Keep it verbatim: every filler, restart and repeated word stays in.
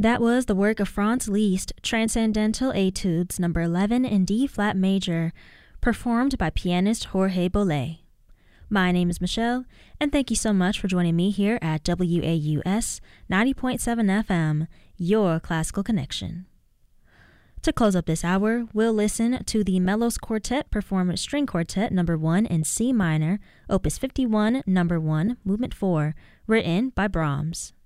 That was the work of Franz Liszt, Transcendental Etudes number eleven in D-flat major, performed by pianist Jorge Bolet. My name is Michelle, and thank you so much for joining me here at W A U S ninety point seven F M, your classical connection. To close up this hour, we'll listen to the Melos Quartet perform String Quartet number one in C minor, Opus fifty-one, number one, Movement four, written by Brahms.